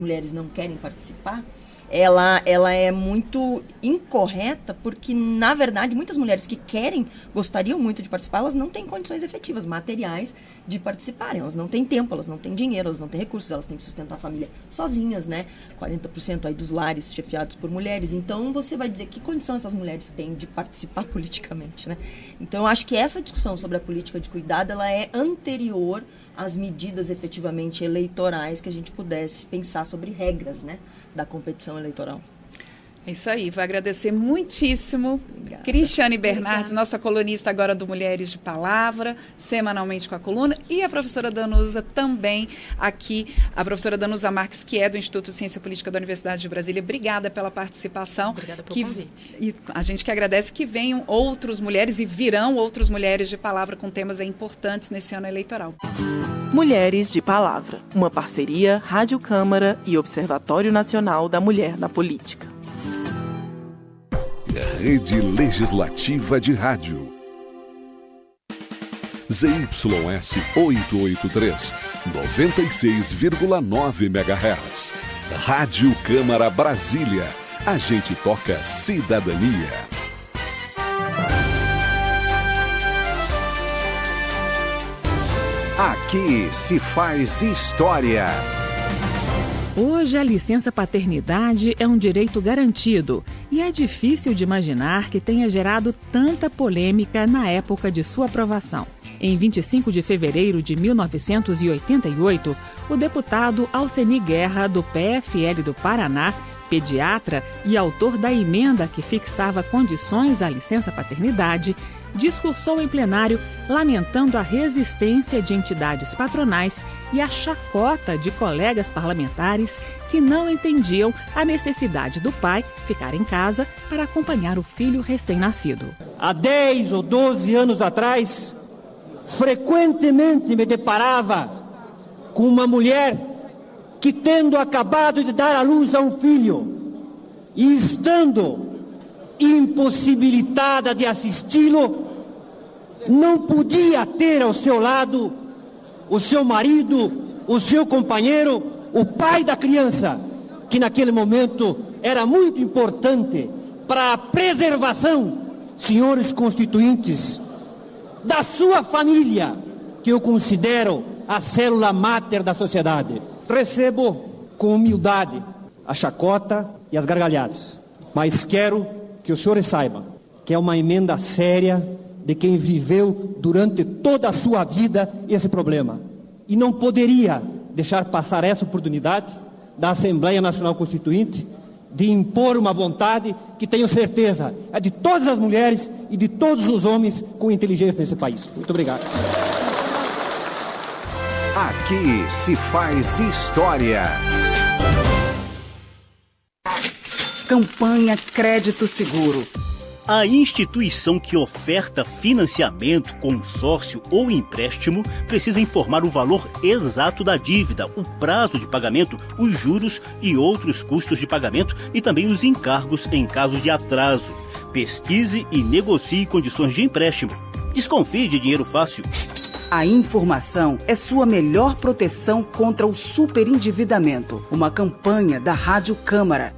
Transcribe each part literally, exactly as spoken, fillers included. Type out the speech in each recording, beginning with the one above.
mulheres não querem participar, ela, ela é muito incorreta, porque, na verdade, muitas mulheres que querem, gostariam muito de participar, elas não têm condições efetivas, materiais, de participarem. Elas não têm tempo, elas não têm dinheiro, elas não têm recursos, elas têm que sustentar a família sozinhas, né? quarenta por cento aí dos lares chefiados por mulheres. Então, você vai dizer que condição essas mulheres têm de participar politicamente, né? Então, eu acho que essa discussão sobre a política de cuidado, ela é anterior às medidas efetivamente eleitorais que a gente pudesse pensar sobre regras, né, da competição eleitoral. É isso aí, vou agradecer muitíssimo. Obrigada. Cristiane Bernardes, Obrigada. nossa colunista agora do Mulheres de Palavra, semanalmente com a coluna, e a professora Danusa também aqui, a professora Danusa Marques, que é do Instituto de Ciência Política da Universidade de Brasília. Obrigada pela participação. Obrigada pelo que, convite. E a gente que agradece que venham outras mulheres e virão outras mulheres de palavra com temas importantes nesse ano eleitoral. Mulheres de Palavra, uma parceria Rádio Câmara e Observatório Nacional da Mulher na Política. Rede Legislativa de Rádio. Z Y S oitocentos e oitenta e três, noventa e seis vírgula nove megahertz. Rádio Câmara Brasília. A gente toca cidadania. Aqui se faz história. Hoje, a licença paternidade é um direito garantido e é difícil de imaginar que tenha gerado tanta polêmica na época de sua aprovação. Em vinte e cinco de fevereiro de mil novecentos e oitenta e oito, o deputado Alceni Guerra, do P F L do Paraná, pediatra e autor da emenda que fixava condições à licença paternidade, discursou em plenário lamentando a resistência de entidades patronais e a chacota de colegas parlamentares que não entendiam a necessidade do pai ficar em casa para acompanhar o filho recém-nascido. Há dez ou doze anos atrás, frequentemente me deparava com uma mulher que, tendo acabado de dar à luz a um filho e estando impossibilitada de assisti-lo, não podia ter ao seu lado o seu marido, o seu companheiro, o pai da criança, que naquele momento era muito importante para a preservação, senhores constituintes, da sua família, que eu considero a célula máter da sociedade. Recebo com humildade a chacota e as gargalhadas, mas quero que os senhores saibam que é uma emenda séria de quem viveu durante toda a sua vida esse problema. E não poderia deixar passar essa oportunidade da Assembleia Nacional Constituinte de impor uma vontade que tenho certeza é de todas as mulheres e de todos os homens com inteligência nesse país. Muito obrigado. Aqui se faz história. Campanha Crédito Seguro. A instituição que oferta financiamento, consórcio ou empréstimo precisa informar o valor exato da dívida, o prazo de pagamento, os juros e outros custos de pagamento e também os encargos em caso de atraso. Pesquise e negocie condições de empréstimo. Desconfie de dinheiro fácil. A informação é sua melhor proteção contra o superendividamento. Uma campanha da Rádio Câmara.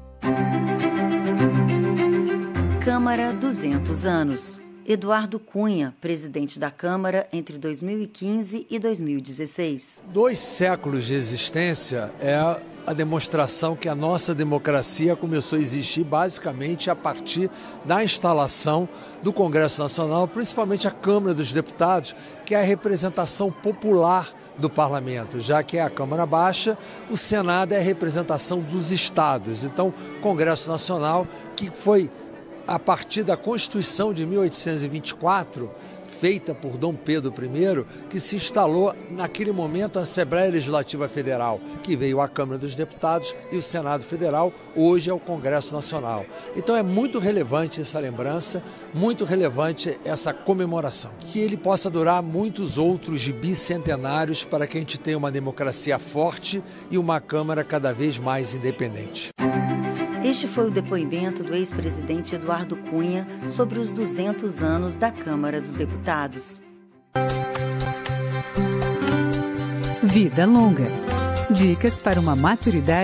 Câmara duzentos anos. Eduardo Cunha, presidente da Câmara entre dois mil e quinze e dois mil e dezesseis. Dois séculos de existência é a demonstração que a nossa democracia começou a existir basicamente a partir da instalação do Congresso Nacional, principalmente a Câmara dos Deputados, que é a representação popular do Parlamento, já que é a Câmara Baixa, o Senado é a representação dos estados. Então, Congresso Nacional, que foi a partir da Constituição de mil oitocentos e vinte e quatro, feita por Dom Pedro I, que se instalou naquele momento a Assembleia Legislativa Federal, que veio a Câmara dos Deputados e o Senado Federal, hoje é o Congresso Nacional. Então é muito relevante essa lembrança, muito relevante essa comemoração. Que ele possa durar muitos outros bicentenários para que a gente tenha uma democracia forte e uma Câmara cada vez mais independente. Este foi o depoimento do ex-presidente Eduardo Cunha sobre os duzentos anos da Câmara dos Deputados. Vida Longa. Dicas para uma maturidade